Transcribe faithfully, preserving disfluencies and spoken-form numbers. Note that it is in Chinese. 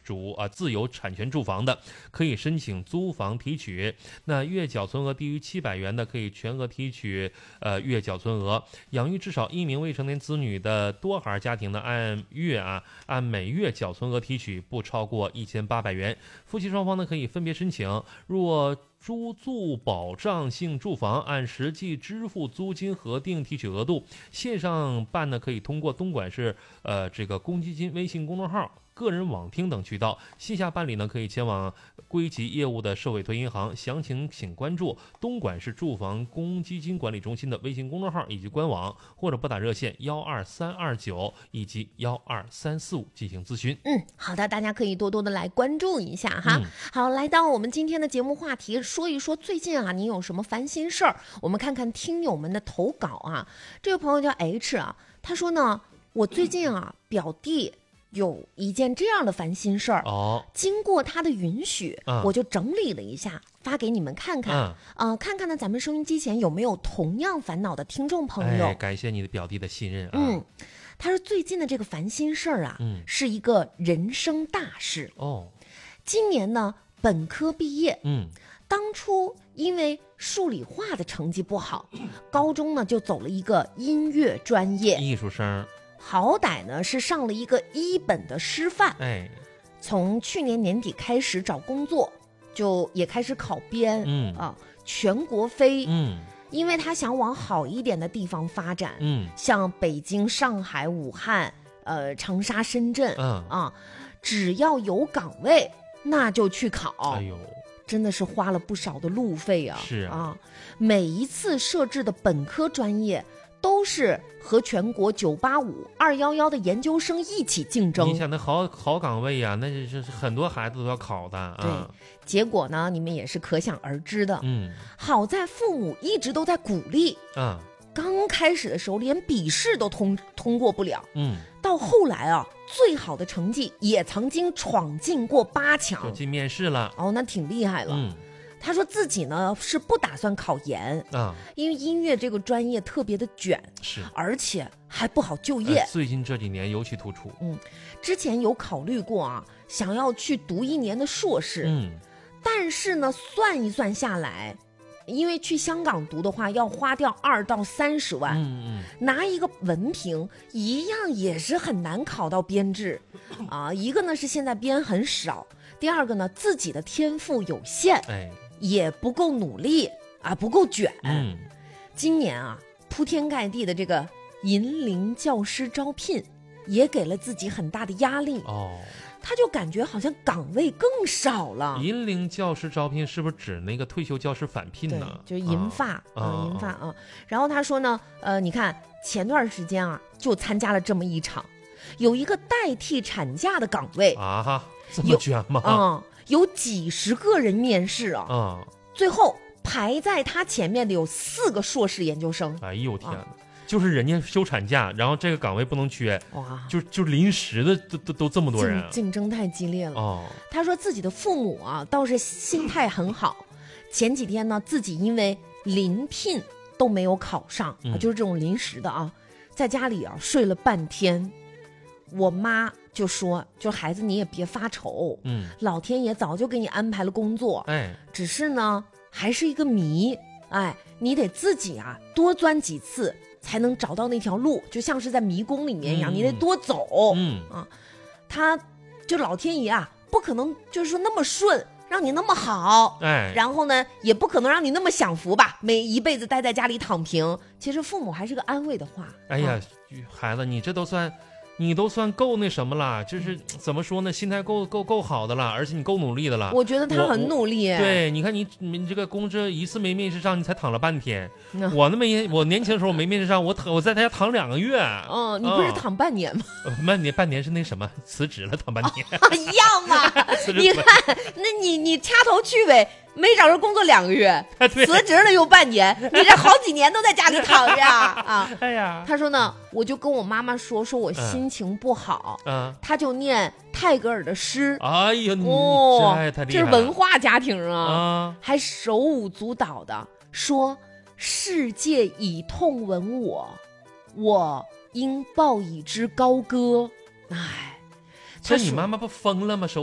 主啊自有产权住房的，可以申请租房提取。那月缴存额低于七百元的，可以全额提取呃月缴存额。养育至少一名未成年子女的多孩家庭呢，按月啊按每月缴存额提取，不超过一千八百元。夫妻双方呢可以分别申请。若租住保障性住房按实际支付租金核定提取额度，线上办呢可以通过东莞市呃这个公积金微信公众号、个人网厅等渠道；线下办理呢可以前往归集业务的社委托银行。详情请关注东莞市住房公积金管理中心的微信公众号以及官网，或者拨打热线幺二三二九以及幺二三四五进行咨询。 嗯，好的，大家可以多多的来关注一下哈。嗯、好，来到我们今天的节目话题，说一说最近啊，你有什么烦心事儿？我们看看听友们的投稿啊。这个朋友叫 H 啊，他说呢，我最近啊，表弟有一件这样的烦心事儿哦， 经过他的允许、嗯，我就整理了一下，发给你们看看，嗯，呃、看看呢，咱们收音机前有没有同样烦恼的听众朋友。 哎，感谢你的表弟的信任啊。 嗯，他说最近的这个烦心事儿啊、嗯，是一个人生大事哦。 今年呢，本科毕业， 嗯。 当初因为数理化的成绩不好，高中呢就走了一个音乐专业， 艺术生， 好歹呢是上了一个一本的师范。 哎， 从去年年底开始找工作，就也开始考编， 嗯啊，全国飞， 嗯， 因为他想往好一点的地方发展， 嗯， 像北京、上海、武汉、呃长沙、深圳， 嗯啊，只要有岗位，那就去考。 哎呦。 真的是花了不少的路费啊！ 是啊， 啊每一次设置的本科专业都是和全国九八五、二幺幺的研究生一起竞争。 你想那好好岗位呀、啊，那是是很多孩子都要考的啊。 对，结果呢，你们也是可想而知的。 嗯， 好在父母一直都在鼓励。 啊， 刚开始的时候连笔试都通通过不了。 嗯， 到后来啊。最好的成绩也曾经闯进过八强， 就进面试了。 哦，那挺厉害了。 嗯， 他说自己呢是不打算考研啊， 因为音乐这个专业特别的卷， 是， 而且还不好就业。 呃、最近这几年尤其突出。 嗯，之前有考虑过啊，想要去读一年的硕士。 嗯， 但是呢，算一算下来。因为去香港读的话要花掉二到三十万， 嗯嗯， 拿一个文凭一样也是很难考到编制，啊，一个呢是现在编很少，第二个呢自己的天赋有限， 哎， 也不够努力啊，不够卷。 嗯， 今年啊，铺天盖地的这个银龄教师招聘，也给了自己很大的压力哦。 他就感觉好像岗位更少了。 银龄教师招聘是不是指那个退休教师返聘呢？ 对，就是银发啊、 嗯， 银发啊。然后他说呢，呃，你看前段时间啊，就参加了这么一场，有一个代替产假的岗位啊哈，这么卷吗？ 啊、嗯，有几十个人面试啊， 嗯， 最后排在他前面的有四个硕士研究生。 哎呦天哪！啊就是人家休产假，然后这个岗位不能缺， 哇， 就就临时的都都都这么多人、啊， 竞争太激烈了。 哦， 他说自己的父母啊倒是心态很好，前几天呢自己因为临聘都没有考上、 嗯啊，就是这种临时的啊，在家里啊睡了半天。我妈就说，就孩子你也别发愁， 嗯， 老天爷早就给你安排了工作， 哎， 只是呢还是一个谜，哎，你得自己啊多钻几次。才能找到那条路，就像是在迷宫里面一样，嗯、你得多走。 嗯啊，他就老天爷啊，不可能就是说那么顺，让你那么好， 哎， 然后呢，也不可能让你那么享福吧，每一辈子待在家里躺平。其实父母还是个安慰的话。 哎呀，啊、孩子，你这都算。你都算够那什么了，就是怎么说呢，心态够够够好的了，而且你够努力的了。 我觉得他很努力。 对，你看你你这个公职一次没面试上，你才躺了半天。嗯、我那没我年轻的时候没面试上，我躺我在他家躺两个月。 嗯，你不是躺半年吗？ 嗯、半年半年是那什么辞职了，躺半年。 哦、一样嘛。你看，那你你掐头去尾。没找着工作两个月，辞职了又半年，你这好几年都在家里躺着啊！ 哎呀， 他说呢，我就跟我妈妈说，说我心情不好， 嗯， 他就念泰戈尔的诗。 哎呀， 哦， 这太厉害了， 这是文化家庭啊， 啊还手舞足蹈的说：“世界以痛吻我，我应报以之高歌。”哎， 这你妈妈不疯了吗？手